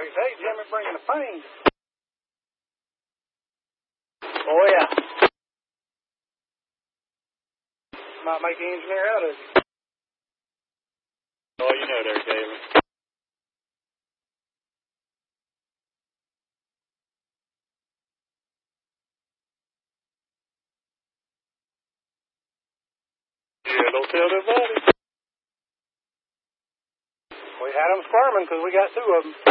Hey, Jimmy bringing the pain. Oh, yeah. Might make an engineer out of you. Oh, you know there, Galen. Yeah, don't tell nobody. We had them squirming because we got two of them.